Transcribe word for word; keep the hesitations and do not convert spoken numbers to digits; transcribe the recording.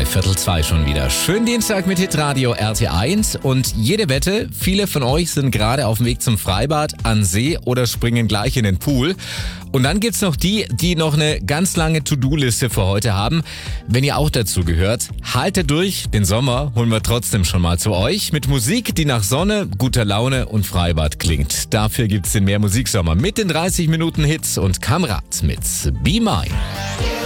Viertel zwei schon wieder. Schönen Dienstag mit Hitradio R T eins und jede Wette, viele von euch sind gerade auf dem Weg zum Freibad, an See oder springen gleich in den Pool. Und dann gibt's noch die, die noch eine ganz lange To-Do-Liste für heute haben. Wenn ihr auch dazu gehört, haltet durch, den Sommer holen wir trotzdem schon mal zu euch mit Musik, die nach Sonne, guter Laune und Freibad klingt. Dafür gibt's den Mehr Musiksommer mit den dreißig Minuten Hits und Kamrat mit Be Mine.